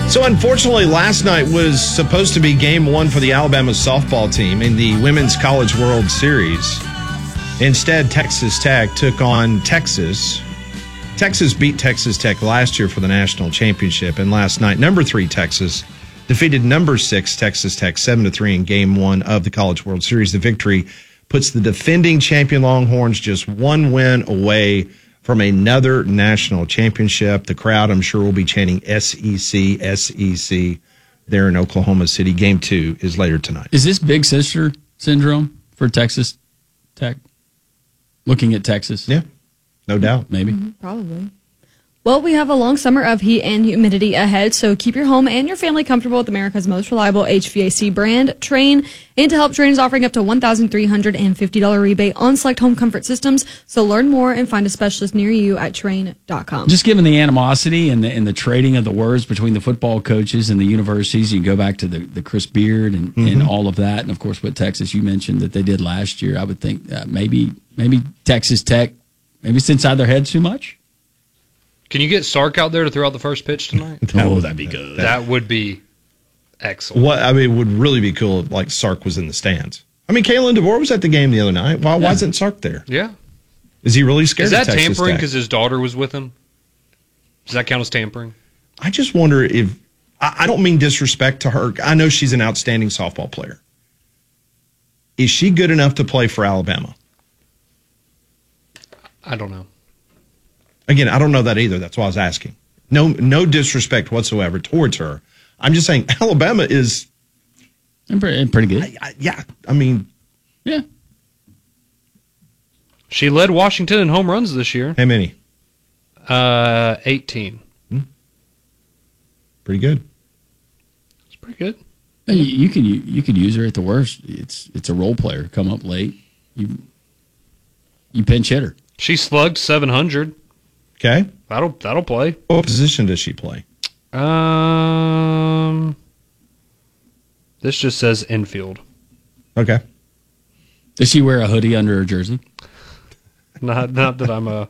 So unfortunately, last night was supposed to be game one for the Alabama softball team in the Women's College World Series. Instead, Texas Tech took on Texas. Texas beat Texas Tech last year for the national championship, and last night, number 3 Texas defeated number 6 Texas Tech 7-3 in game one of the College World Series. The victory puts the defending champion Longhorns just one win away from another national championship. The crowd, I'm sure, will be chanting SEC, SEC there in Oklahoma City. Game 2 is later tonight. Is this big sister syndrome for Texas Tech? Looking at Texas? Yeah, no doubt. Maybe. Probably. Well, we have a long summer of heat and humidity ahead, so keep your home and your family comfortable with America's most reliable HVAC brand, Trane. And to help, Trane is offering up to $1,350 rebate on select home comfort systems. So learn more and find a specialist near you at Trane.com. Just given the animosity and the trading of the words between the football coaches and the universities, you go back to the Chris Beard and all of that. And, of course, what Texas, you mentioned that they did last year. I would think maybe Texas Tech, maybe it's inside their heads too much. Can you get Sark out there to throw out the first pitch tonight? That'd be good. That would be excellent. It would really be cool if, like, Sark was in the stands. I mean, Kalen DeVore was at the game the other night. Why wasn't Sark there? Yeah. Is he really scared of Texas Tech? Is that tampering Tech? because his daughter was with him? Does that count as tampering? I just wonder if I don't mean disrespect to her. I know she's an outstanding softball player. Is she good enough to play for Alabama? I don't know. Again, I don't know that either. That's why I was asking. No disrespect whatsoever towards her. I'm just saying Alabama is pretty good. Yeah. I mean, yeah. She led Washington in home runs this year. How many? 18. Pretty good. It's pretty good. You could use her at the worst. It's a role player. Come up late. You pinch hit her. She slugged 700. Okay. That'll play. What position does she play? This just says infield. Okay. Does she wear a hoodie under her jersey? Not that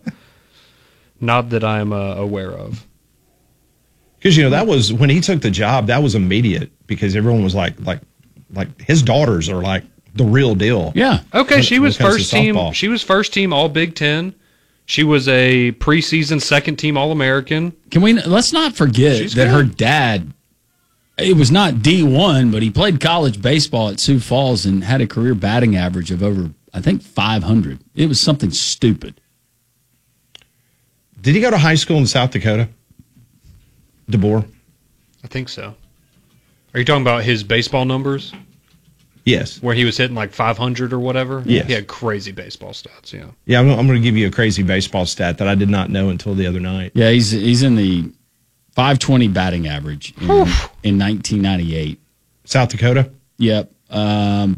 I'm aware of. Because that was when he took the job. That was immediate because everyone was like his daughters are like the real deal. Yeah. Okay. She was first team. Softball. She was first team All Big Ten. She was a preseason second team All American. Let's not forget that her dad. It was not D1, but he played college baseball at Sioux Falls and had a career batting average of over, I think, 500. It was something stupid. Did he go to high school in South Dakota? DeBoer? I think so. Are you talking about his baseball numbers? Yes. Where he was hitting like 500 or whatever? Yes. He had crazy baseball stats, yeah. Yeah, I'm going to give you a crazy baseball stat that I did not know until the other night. Yeah, he's in the 520 batting average in 1998. South Dakota? Yep. That's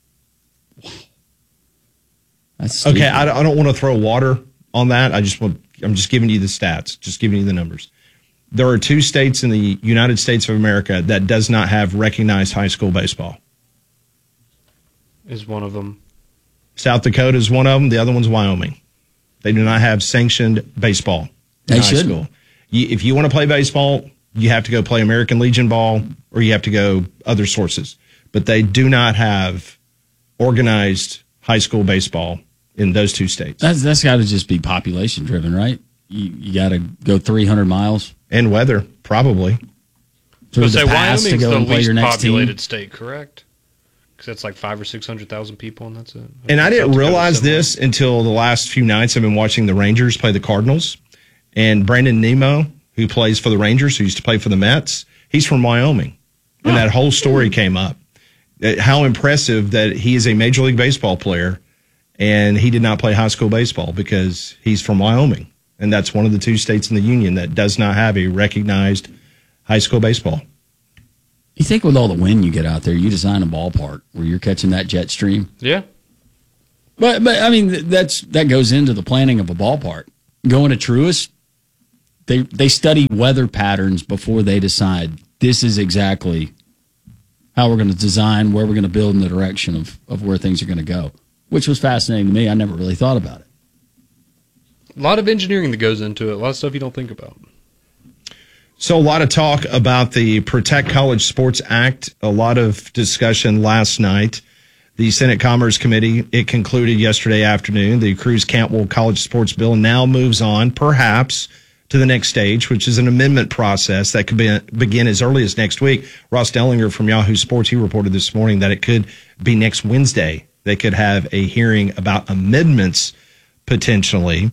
stupid. Okay, I don't want to throw water on that. I'm just giving you the stats, just giving you the numbers. There are 2 states in the United States of America that does not have recognized high school baseball. Is one of them. South Dakota is one of them. The other one's Wyoming. They do not have sanctioned baseball in high school. If you want to play baseball, you have to go play American Legion ball or you have to go other sources. But they do not have organized high school baseball in those 2 states. That's got to just be population driven, right? You got to go 300 miles. And weather, probably. Through the pass to Wyoming's go the and play your least next populated team. state, correct? Because that's like 500,000 or 600,000 people, and that's it. And I didn't realize this until the last few nights. I've been watching the Rangers play the Cardinals. And Brandon Nemo, who plays for the Rangers, who used to play for the Mets, he's from Wyoming. And that whole story came up. How impressive that he is a Major League Baseball player, and he did not play high school baseball because he's from Wyoming. And that's one of the 2 states in the union that does not have a recognized high school baseball. You think with all the wind you get out there, you design a ballpark where you're catching that jet stream? Yeah. But I mean, that goes into the planning of a ballpark. Going to Truist, they study weather patterns before they decide this is exactly how we're going to design, where we're going to build in the direction of where things are going to go, which was fascinating to me. I never really thought about it. A lot of engineering that goes into it. A lot of stuff you don't think about. So a lot of talk about the Protect College Sports Act, a lot of discussion last night. The Senate Commerce Committee, it concluded yesterday afternoon. The Cruz-Cantwell College Sports Bill now moves on, perhaps, to the next stage, which is an amendment process that could begin as early as next week. Ross Dellinger from Yahoo Sports, he reported this morning that it could be next Wednesday. They could have a hearing about amendments potentially.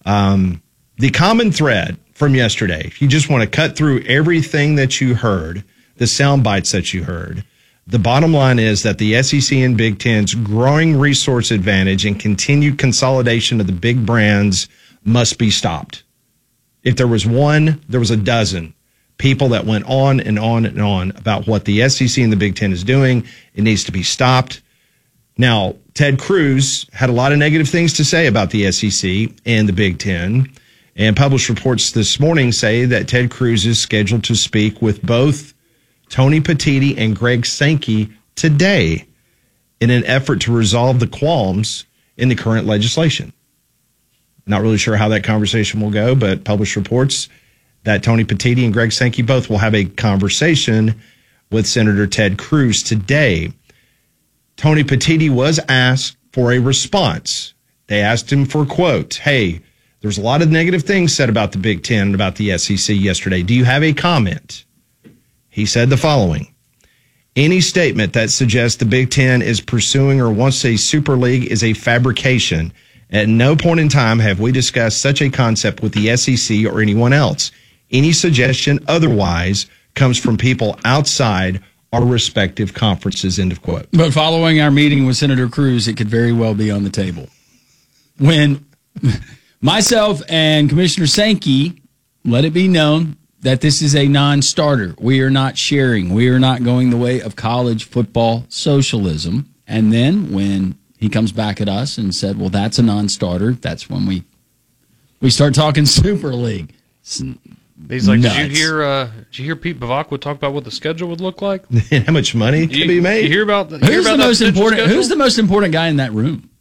The common thread from yesterday, if you just want to cut through everything that you heard, the sound bites that you heard, the bottom line is that the SEC and Big Ten's growing resource advantage and continued consolidation of the big brands must be stopped. If there was one, there was a dozen people that went on and on and on about what the SEC and the Big Ten is doing. It needs to be stopped. Now, Ted Cruz had a lot of negative things to say about the SEC and the Big Ten, and published reports this morning say that Ted Cruz is scheduled to speak with both Tony Petitti and Greg Sankey today in an effort to resolve the qualms in the current legislation. Not really sure how that conversation will go, but published reports that Tony Petitti and Greg Sankey both will have a conversation with Senator Ted Cruz today. Tony Petitti was asked for a response. They asked him for a quote. Hey, there's a lot of negative things said about the Big Ten and about the SEC yesterday. Do you have a comment? He said the following. Any statement that suggests the Big Ten is pursuing or wants a super league is a fabrication. At no point in time have we discussed such a concept with the SEC or anyone else. Any suggestion otherwise comes from people outside our respective conferences, end of quote. But following our meeting with Senator Cruz, it could very well be on the table. When myself and Commissioner Sankey let it be known that this is a non-starter. We are not sharing. We are not going the way of college football socialism. And then when he comes back at us and said, well, that's a non-starter, that's when we start talking Super League. He's like, nuts. did you hear Pete Bavacqua talk about what the schedule would look like? How much money could be made? You hear about that? Who's the most important guy in that room?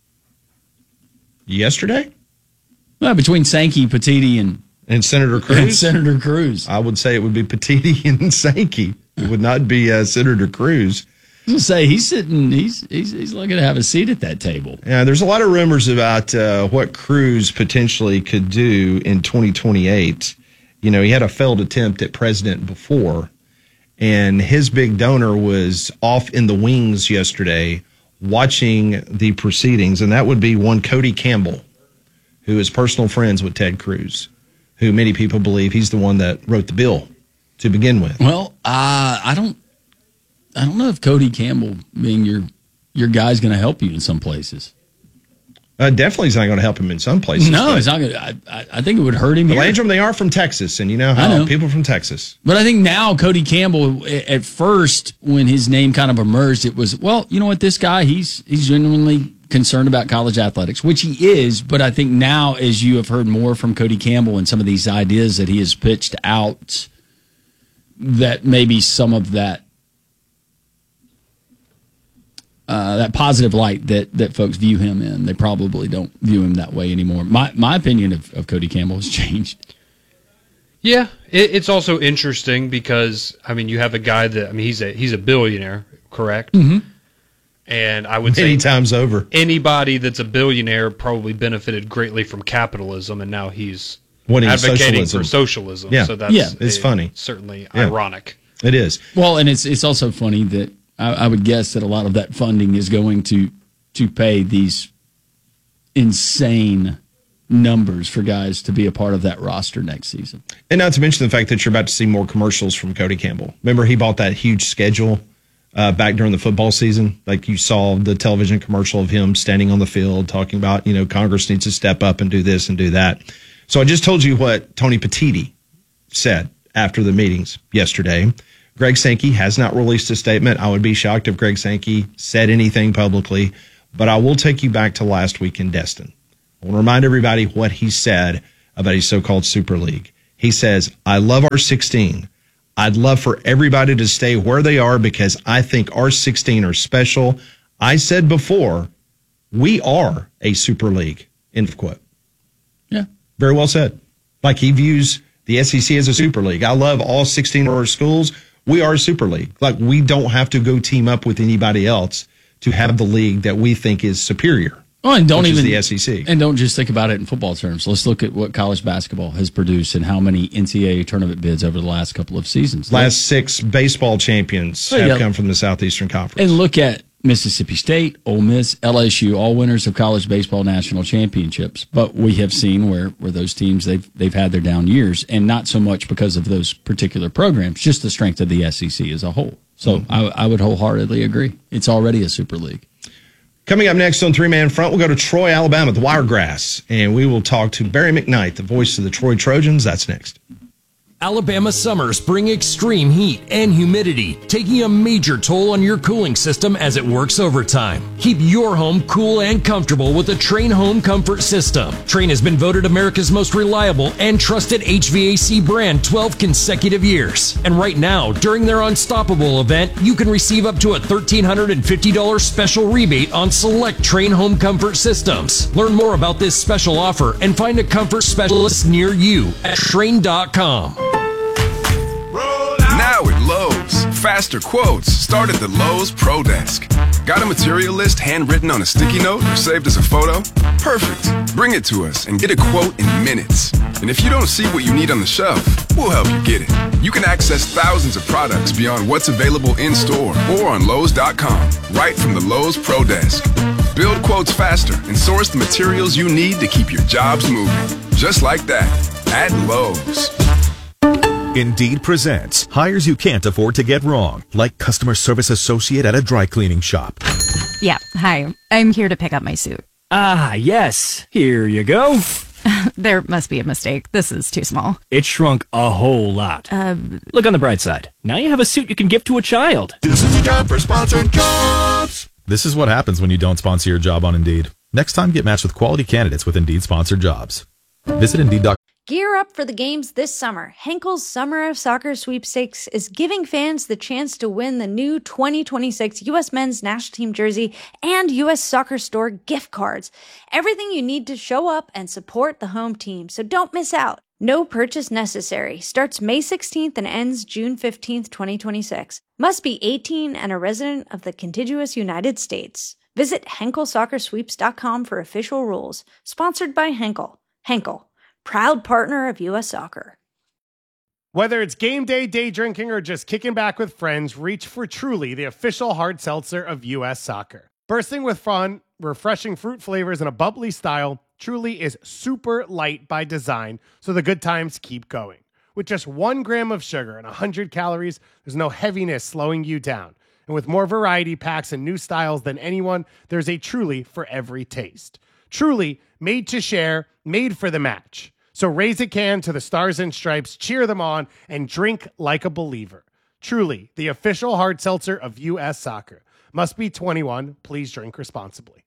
Yesterday? Well, between Sankey, Petitti, and Senator Cruz? And Senator Cruz. I would say it would be Petitti and Sankey. It would not be Senator Cruz. I was gonna say he's looking to have a seat at that table. Yeah, there's a lot of rumors about what Cruz potentially could do in 2028. You know, he had a failed attempt at president before, and his big donor was off in the wings yesterday watching the proceedings, and that would be one Cody Campbell, who is personal friends with Ted Cruz, who many people believe he's the one that wrote the bill to begin with. Well, I don't know if Cody Campbell being your guy's going to help you in some places. Definitely he's not going to help him in some places. No, it's not going to. I think it would hurt him here. Landrum, they are from Texas, and you know how people from Texas. But I think now Cody Campbell, at first, when his name kind of emerged, it was, well, you know what, this guy, he's genuinely concerned about college athletics, which he is. But I think now, as you have heard more from Cody Campbell and some of these ideas that he has pitched out, that maybe some of that positive light that folks view him in, they probably don't view him that way anymore. My opinion of Cody Campbell has changed. Yeah, it's also interesting because, I mean, you have a guy that, I mean, he's a billionaire, correct? Mm-hmm. And I would Many say times over. Anybody that's a billionaire probably benefited greatly from capitalism, and now he's Wanting advocating socialism. for socialism. Yeah. So that's it's funny. Certainly ironic. It is. Well, and it's also funny that I would guess that a lot of that funding is going to pay these insane numbers for guys to be a part of that roster next season. And not to mention the fact that you're about to see more commercials from Cody Campbell. Remember, he bought that huge schedule back during the football season. Like, you saw the television commercial of him standing on the field talking about, you know, Congress needs to step up and do this and do that. So I just told you what Tony Petitti said after the meetings yesterday. Greg Sankey has not released a statement. I would be shocked if Greg Sankey said anything publicly, but I will take you back to last week in Destin. I want to remind everybody what he said about his so-called Super League. He says, I love our 16. I'd love for everybody to stay where they are because I think our 16 are special. I said before, we are a Super League, end of quote. Yeah. Very well said. Like, he views The SEC is a super league. I love all 16 of our schools. We are a super league. Like, we don't have to go team up with anybody else to have the league that we think is superior. Oh, and don't even the SEC. And don't just think about it in football terms. Let's look at what college basketball has produced and how many NCAA tournament bids over the last couple of seasons. Last 6 baseball champions have come from the Southeastern Conference. And look at Mississippi State, Ole Miss, LSU, all winners of college baseball national championships. But we have seen where those teams, they've had their down years, and not so much because of those particular programs, just the strength of the SEC as a whole. So I would wholeheartedly agree. It's already a super league. Coming up next on Three Man Front, we'll go to Troy, Alabama, the Wiregrass, and we will talk to Barry McKnight, the voice of the Troy Trojans. That's next. Alabama summers bring extreme heat and humidity, taking a major toll on your cooling system as it works overtime. Keep your home cool and comfortable with the Trane Home Comfort System. Trane has been voted America's most reliable and trusted HVAC brand 12 consecutive years. And right now, during their Unstoppable event, you can receive up to a $1,350 special rebate on select Trane Home Comfort systems. Learn more about this special offer and find a comfort specialist near you at Trane.com. Now at Lowe's, faster quotes start at the Lowe's Pro Desk. Got a material list handwritten on a sticky note or saved as a photo? Perfect. Bring it to us and get a quote in minutes. And if you don't see what you need on the shelf, we'll help you get it. You can access thousands of products beyond what's available in-store or on Lowe's.com, right from the Lowe's Pro Desk. Build quotes faster and source the materials you need to keep your jobs moving. Just like that, at Lowe's. Indeed presents hires you can't afford to get wrong, like customer service associate at a dry cleaning shop. Yeah, hi. I'm here to pick up my suit. Ah, yes. Here you go. There must be a mistake. This is too small. It shrunk a whole lot. Look on the bright side. Now you have a suit you can give to a child. This is a job for sponsored jobs. This is what happens when you don't sponsor your job on Indeed. Next time, get matched with quality candidates with Indeed sponsored jobs. Visit Indeed.com. Gear up for the games this summer. Henkel's Summer of Soccer Sweepstakes is giving fans the chance to win the new 2026 U.S. Men's National Team jersey and U.S. Soccer Store gift cards. Everything you need to show up and support the home team, so don't miss out. No purchase necessary. Starts May 16th and ends June 15th, 2026. Must be 18 and a resident of the contiguous United States. Visit HenkelSoccerSweeps.com for official rules. Sponsored by Henkel. Henkel, proud partner of U.S. Soccer. Whether it's game day, day drinking, or just kicking back with friends, reach for Truly, the official hard seltzer of U.S. Soccer. Bursting with fun, refreshing fruit flavors, and a bubbly style, Truly is super light by design, so the good times keep going. With just 1 gram of sugar and 100 calories, there's no heaviness slowing you down. And with more variety packs and new styles than anyone, there's a Truly for every taste. Truly, made to share, made for the match. So raise a can to the Stars and Stripes, cheer them on, and drink like a believer. Truly, the official hard seltzer of U.S. Soccer. Must be 21. Please drink responsibly.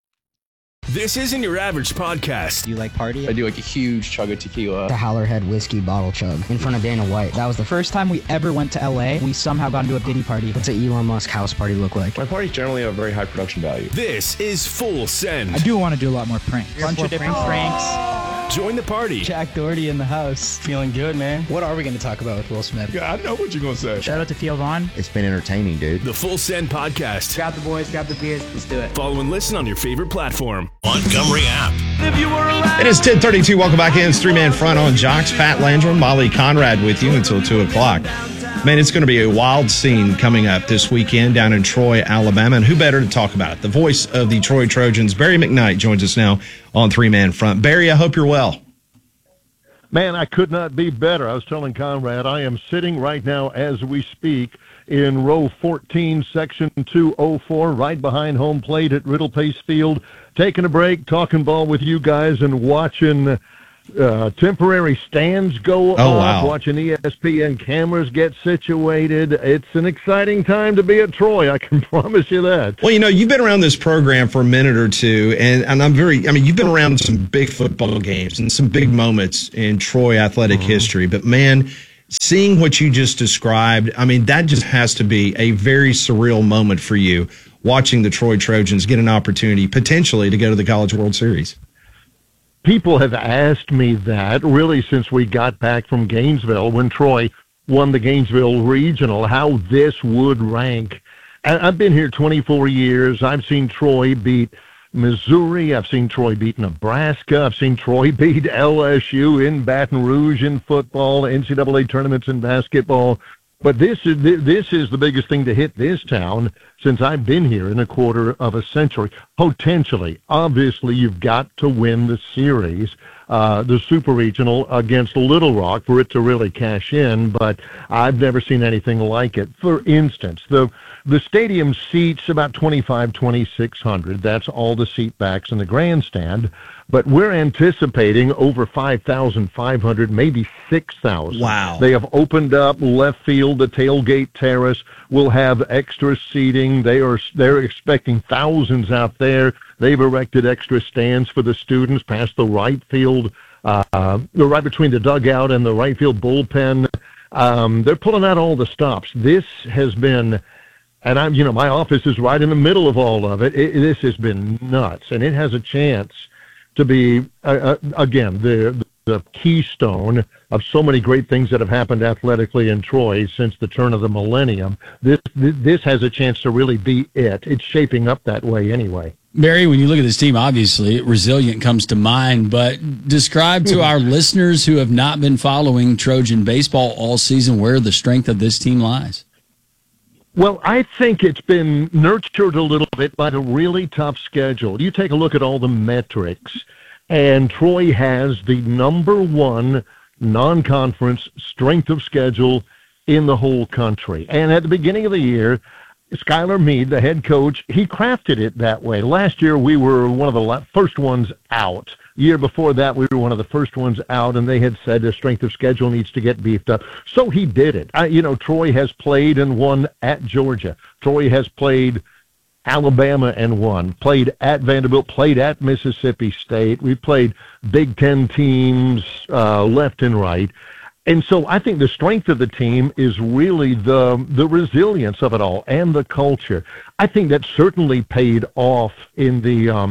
This isn't your average podcast. Do you like party? I do like a huge chug of tequila. The Howlerhead whiskey bottle chug in front of Dana White. That was the first time we ever went to LA. We somehow got into a Diddy party. What's an Elon Musk house party look like? My parties generally have very high production value. This is Full Send. I do want to do a lot more pranks. Bunch of different pranks. Join the party. Jack Doherty in the house. Feeling good, man. What are we going to talk about with Will Smith? Yeah, I know what you're going to say. Shout out to Theo Vaughn. It's been entertaining, dude. The Full Send Podcast. Grab the boys, grab the beers. Let's do it. Follow and listen on your favorite platform. Montgomery app. If you were around. It is 10:32. Welcome back in. It's Three Man Front on Jocks. Pat Landrum, Molly Conrad with you until 2 o'clock. Man, it's going to be a wild scene coming up this weekend down in Troy, Alabama. And who better to talk about it? The voice of the Troy Trojans, Barry McKnight, joins us now on Three Man Front. Barry, I hope you're well. Man, I could not be better. I was telling Conrad, I am sitting right now as we speak in row 14, section 204, right behind home plate at Riddle Pace Field, taking a break, talking ball with you guys, and watching temporary stands go off, watching ESPN cameras get situated. It's an exciting time to be at Troy, I can promise you that. Well, you know, you've been around this program for a minute or two, and you've been around some big football games and some big moments in Troy athletic history, but man, seeing what you just described, I mean, that just has to be a very surreal moment for you, watching the Troy Trojans get an opportunity potentially to go to the College World Series. people have asked me that really since we got back from Gainesville when Troy won the Gainesville Regional, how this would rank. I've been here 24 years. I've seen Troy beat Missouri. I've seen Troy beat Nebraska. I've seen Troy beat LSU in Baton Rouge in football, NCAA tournaments in basketball. But this is the biggest thing to hit this town since I've been here in a quarter of a century. Potentially, obviously, you've got to win the series, the Super Regional against Little Rock for it to really cash in. But I've never seen anything like it. For instance, the stadium seats about 2,600. That's all the seat backs in the grandstand. But we're anticipating over 5,500, maybe 6,000. Wow. They have opened up left field. The tailgate terrace will have extra seating. They're expecting thousands out there. They've erected extra stands for the students past the right field, right between the dugout and the right field bullpen. They're pulling out all the stops. This has been, and my office is right in the middle of all of it. This has been nuts, and it has a chance to be, again, the keystone of so many great things that have happened athletically in Troy since the turn of the millennium. This has a chance to really be it. It's shaping up that way anyway. Barry, when you look at this team, obviously, resilient comes to mind, but describe to our listeners who have not been following Trojan baseball all season where the strength of this team lies. Well, I think it's been nurtured a little bit by the really tough schedule. You take a look at all the metrics, and Troy has the number one non-conference strength of schedule in the whole country. And at the beginning of the year, Skylar Meade, the head coach, he crafted it that way. Last year, we were one of the first ones out. Year before that, we were one of the first ones out, and they had said the strength of schedule needs to get beefed up. So he did it. Troy has played and won at Georgia. Troy has played Alabama and won, played at Vanderbilt, played at Mississippi State. We played Big Ten teams left and right. And so I think the strength of the team is really the resilience of it all and the culture. I think that certainly paid off in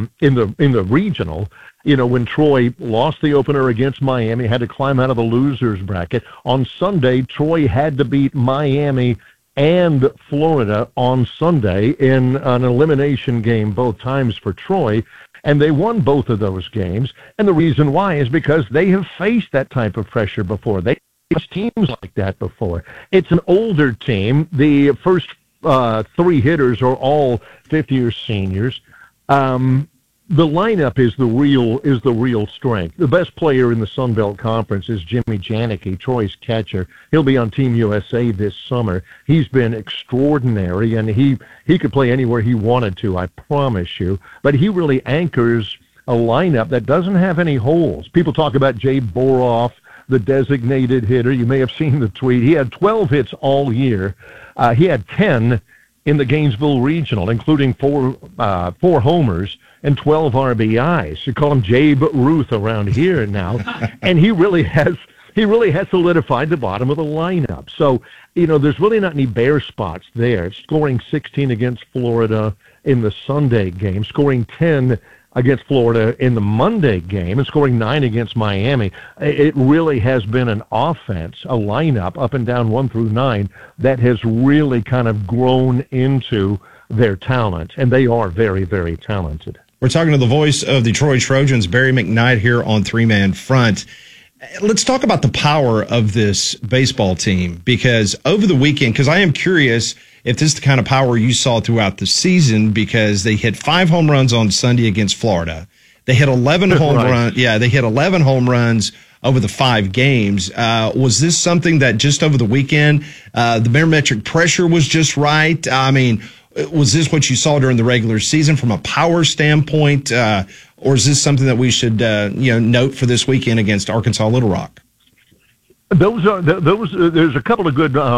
the regional. When Troy lost the opener against Miami, had to climb out of the losers bracket. On Sunday, Troy had to beat Miami and Florida on Sunday in an elimination game both times for Troy, and they won both of those games. And the reason why is because they have faced that type of pressure before. They faced teams like that before. It's an older team. The first three hitters are all fifth-year seniors. The lineup is the real strength. The best player in the Sun Belt Conference is Jimmy Janicki, Troy's catcher. He'll be on Team USA this summer. He's been extraordinary, and he could play anywhere he wanted to, I promise you. But he really anchors a lineup that doesn't have any holes. People talk about Jay Boroff, the designated hitter. You may have seen the tweet. He had 12 hits all year. He had 10 in the Gainesville Regional, including four homers and 12 RBIs. You call him Jabe Ruth around here now. And he really has solidified the bottom of the lineup. So, there's really not any bare spots there. Scoring 16 against Florida in the Sunday game, scoring 10 against Florida in the Monday game, and scoring 9 against Miami. It really has been an offense, a lineup up and down 1 through 9 that has really kind of grown into their talent, and they are very, very talented. We're talking to the voice of the Troy Trojans, Barry McKnight, here on Three Man Front. Let's talk about the power of this baseball team, because over the weekend, because I am curious if this is the kind of power you saw throughout the season, because they hit 5 home runs on Sunday against Florida. They hit 11 home runs. Yeah, they hit 11 home runs over the 5 games. Was this something that just over the weekend, the barometric pressure was just right? I mean, was this what you saw during the regular season from a power standpoint, or is this something that we should note for this weekend against Arkansas Little Rock? There's a couple of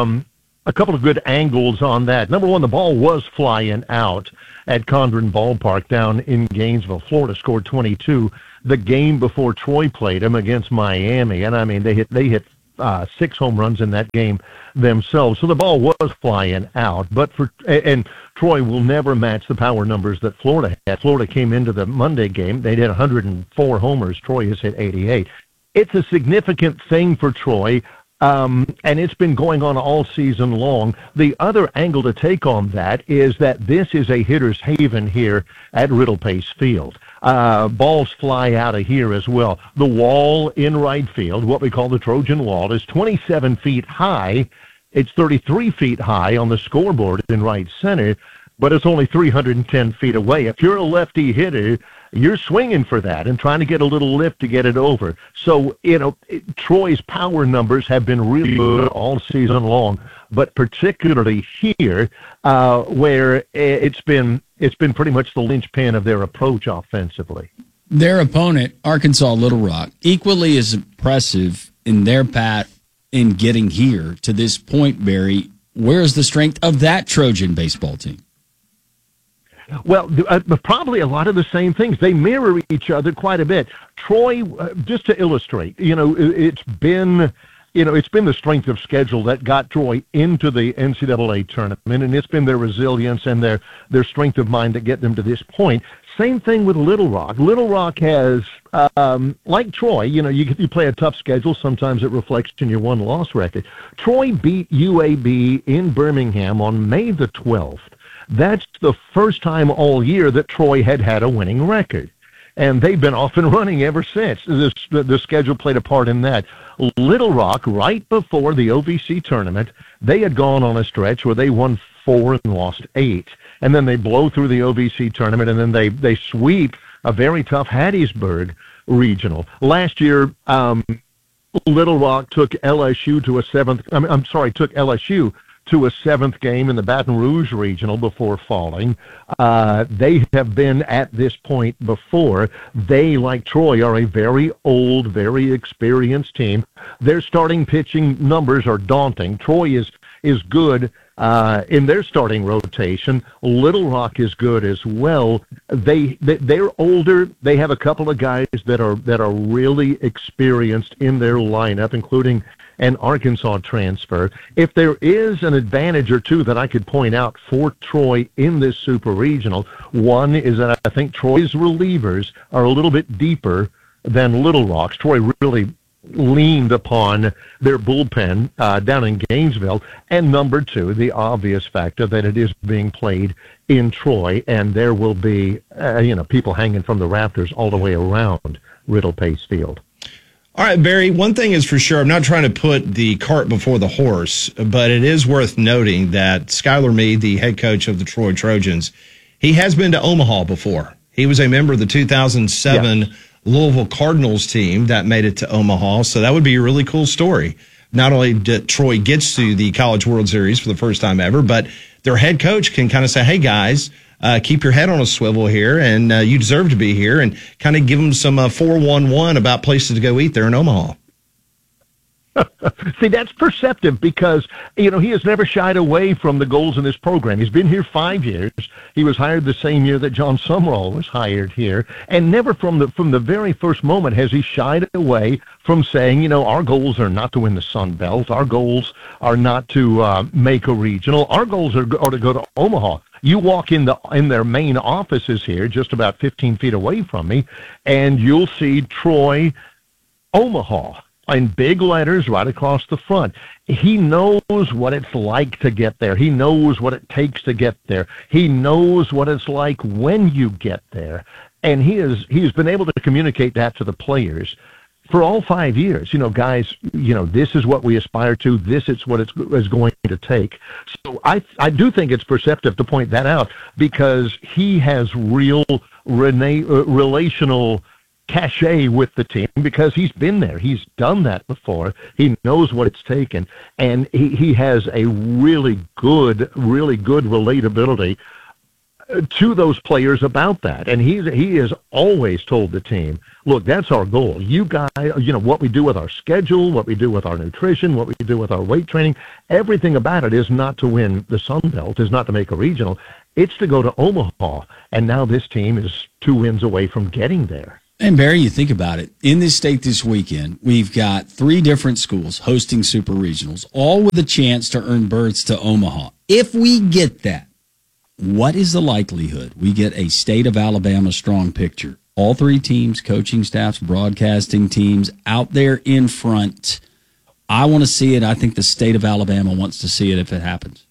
good angles on that. Number one, the ball was flying out at Condren Ballpark down in Gainesville. Florida scored 22 the game before Troy played them against Miami, and I mean they hit 6 home runs in that game themselves. So the ball was flying out. But and Troy will never match the power numbers that Florida had. Florida came into the Monday game. They did 104 homers. Troy has hit 88. It's a significant thing for Troy. And it's been going on all season long. The other angle to take on that is that this is a hitter's haven here at Riddle Pace Field. Balls fly out of here as well. The wall in right field, what we call the Trojan Wall, is 27 feet high. It's 33 feet high on the scoreboard in right center, but it's only 310 feet away. If you're a lefty hitter, you're swinging for that and trying to get a little lift to get it over. So, Troy's power numbers have been really good all season long, but particularly here, where it's been pretty much the linchpin of their approach offensively. Their opponent, Arkansas Little Rock, equally as impressive in their path in getting here to this point, Barry. Where's the strength of that Trojan baseball team? Well, probably a lot of the same things. They mirror each other quite a bit. Troy, just to illustrate, it's been the strength of schedule that got Troy into the NCAA tournament, and it's been their resilience and their strength of mind that get them to this point. Same thing with Little Rock. Little Rock has, like Troy, you play a tough schedule. Sometimes it reflects in your won-loss record. Troy beat UAB in Birmingham on May the 12th. That's the first time all year that Troy had a winning record. And they've been off and running ever since. The schedule played a part in that. Little Rock, right before the OVC tournament, they had gone on a stretch where they won 4 and lost 8. And then they blow through the OVC tournament, and then they sweep a very tough Hattiesburg regional. Last year, Little Rock took LSU to a 7th game in the Baton Rouge Regional before falling. They have been at this point before. They, like Troy, are a very old, very experienced team. Their starting pitching numbers are daunting. Troy is good in their starting rotation. Little Rock is good as well. They're older. They have a couple of guys that are really experienced in their lineup, including an Arkansas transfer. If there is an advantage or two that I could point out for Troy in this super regional, one is that I think Troy's relievers are a little bit deeper than Little Rock's. Troy really leaned upon their bullpen down in Gainesville. And number two, the obvious factor that it is being played in Troy, and there will be people hanging from the rafters all the way around Riddle Pace Field. All right, Barry, one thing is for sure, I'm not trying to put the cart before the horse, but it is worth noting that Skylar Meade, the head coach of the Troy Trojans, he has been to Omaha before. He was a member of the 2007 Louisville Cardinals team that made it to Omaha, so that would be a really cool story. Not only did Troy gets to the College World Series for the first time ever, but their head coach can kind of say, hey, guys, keep your head on a swivel here, and you deserve to be here, and kind of give them some 411 about places to go eat there in Omaha. See, that's perceptive because, he has never shied away from the goals in this program. He's been here 5 years. He was hired the same year that John Sumrall was hired here, and never from the very first moment has he shied away from saying, our goals are not to win the Sun Belt. Our goals are not to make a regional. Our goals are to go to Omaha. You walk in their main offices here, just about 15 feet away from me, and you'll see Troy, Omaha, in big letters right across the front. He knows what it's like to get there. He knows what it takes to get there. He knows what it's like when you get there. And he's been able to communicate that to the players for all 5 years. Guys, this is what we aspire to. This is what it's going to take. So I do think it's perceptive to point that out because he has real relational cachet with the team because he's been there. He's done that before. He knows what it's taken, and he has a really good relatability to those players about that. And he has always told the team, look, that's our goal. You guys, what we do with our schedule, what we do with our nutrition, what we do with our weight training, everything about it is not to win the Sun Belt, is not to make a regional. It's to go to Omaha. And now this team is 2 wins away from getting there. And Barry, you think about it. In this state this weekend, we've got 3 different schools hosting super regionals, all with a chance to earn berths to Omaha. If we get that, what is the likelihood we get a state of Alabama strong picture? All 3 teams, coaching staffs, broadcasting teams out there in front. I want to see it. I think the state of Alabama wants to see it if it happens.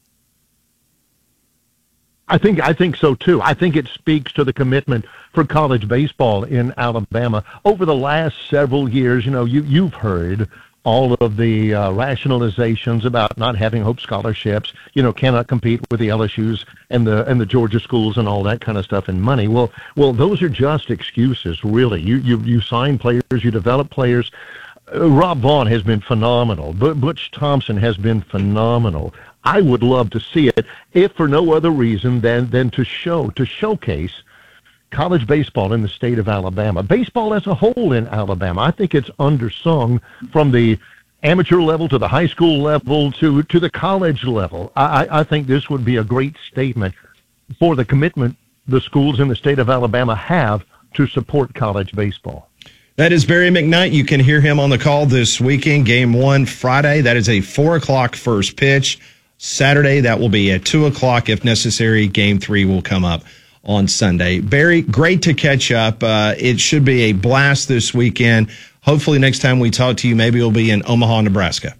I think so too. I think it speaks to the commitment for college baseball in Alabama over the last several years. You know, you've heard all of the rationalizations about not having Hope scholarships, cannot compete with the LSUs and the Georgia schools and all that kind of stuff and money. Well, those are just excuses, really. You sign players, you develop players. Rob Vaughn has been phenomenal. Butch Thompson has been phenomenal. I would love to see it, if for no other reason than to showcase college baseball in the state of Alabama. Baseball as a whole in Alabama. I think it's undersung from the amateur level to the high school level to the college level. I think this would be a great statement for the commitment the schools in the state of Alabama have to support college baseball. That is Barry McKnight. You can hear him on the call this weekend. Game 1 Friday. That is a 4:00 first pitch. Saturday, that will be at 2:00 if necessary. Game 3 will come up on Sunday. Barry, great to catch up. It should be a blast this weekend. Hopefully next time we talk to you, maybe it'll be in Omaha, Nebraska.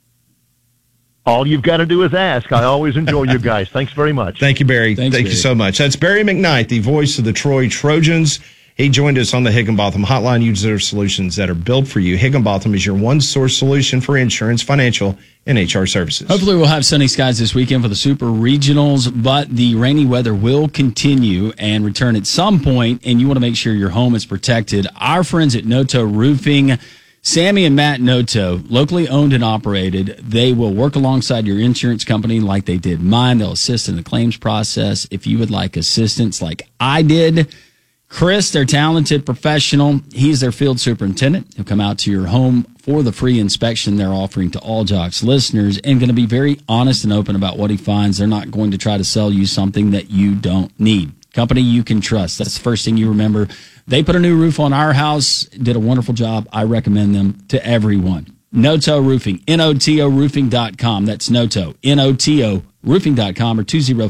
All you've got to do is ask. I always enjoy you guys. Thanks very much. Thank you, Barry. Thanks, Thank Barry. you so much. That's Barry McKnight, the voice of the Troy Trojans. He joined us on the Higginbotham Hotline. User solutions that are built for you. Higginbotham is your one-source solution for insurance, financial, and HR services. Hopefully we'll have sunny skies this weekend for the Super Regionals, but the rainy weather will continue and return at some point, and you want to make sure your home is protected. Our friends at Noto Roofing, Sammy and Matt Noto, locally owned and operated, they will work alongside your insurance company like they did mine. They'll assist in the claims process. If you would like assistance like I did, Chris, their talented professional, he's their field superintendent. He'll come out to your home for the free inspection they're offering to all Jocks listeners and going to be very honest and open about what he finds. They're not going to try to sell you something that you don't need. Company you can trust. That's the first thing you remember. They put a new roof on our house, did a wonderful job. I recommend them to everyone. Noto Roofing, N-O-T-O roofing.com. That's Noto, N-O-T-O roofing.com or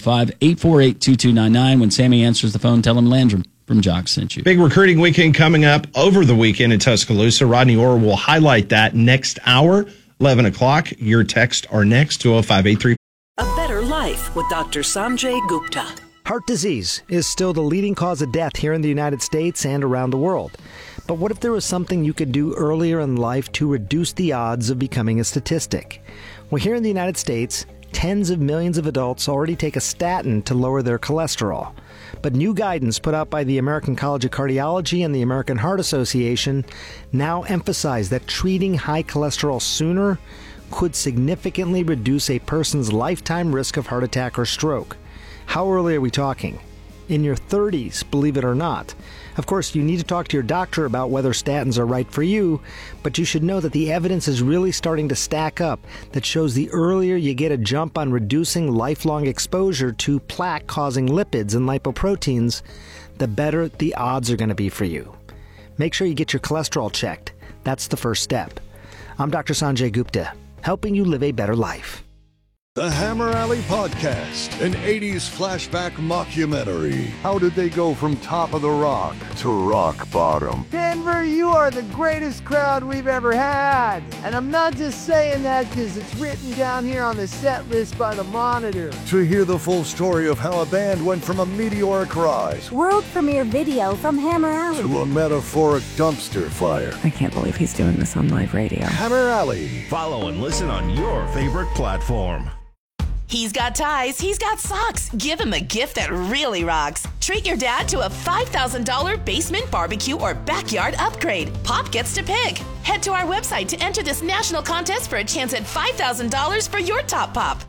205-848-2299. When Sammy answers the phone, tell him Landrum from Jock sent you. Big recruiting weekend coming up over the weekend in Tuscaloosa. Rodney Orr will highlight that next hour, 11 o'clock. Your texts are next, 205-83. A better life with Dr. Sanjay Gupta. Heart disease is still the leading cause of death here in the United States and around the world. But what if there was something you could do earlier in life to reduce the odds of becoming a statistic? Well, here in the United States, tens of millions of adults already take a statin to lower their cholesterol. But new guidance put out by the American College of Cardiology and the American Heart Association now emphasize that treating high cholesterol sooner could significantly reduce a person's lifetime risk of heart attack or stroke. How early are we talking? In your 30s, believe it or not. Of course, you need to talk to your doctor about whether statins are right for you, but you should know that the evidence is really starting to stack up that shows the earlier you get a jump on reducing lifelong exposure to plaque-causing lipids and lipoproteins, the better the odds are going to be for you. Make sure you get your cholesterol checked. That's the first step. I'm Dr. Sanjay Gupta, helping you live a better life. The Hammer Alley Podcast, an 80s flashback mockumentary. How did they go from top of the rock to rock bottom? Denver, you are the greatest crowd we've ever had. And I'm not just saying that because it's written down here on the set list by the Monitor. To hear the full story of how a band went from a meteoric rise world premiere video from Hammer Alley to a metaphoric dumpster fire. I can't believe he's doing this on live radio. Hammer Alley. Follow and listen on your favorite platform. He's got ties, he's got socks. Give him a gift that really rocks. Treat your dad to a $5,000 basement barbecue or backyard upgrade. Pop gets to pick. Head to our website to enter this national contest for a chance at $5,000 for your top pop.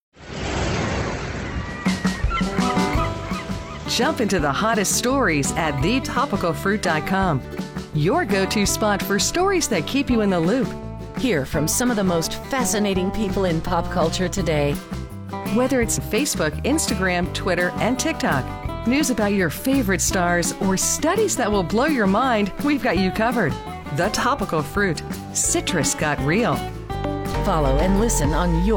Jump into the hottest stories at thetopicalfruit.com. Your go-to spot for stories that keep you in the loop. Hear from some of the most fascinating people in pop culture today. Whether it's Facebook, Instagram, Twitter, and TikTok, news about your favorite stars, or studies that will blow your mind, we've got you covered. The Topical Fruit. Citrus got real. Follow and listen on your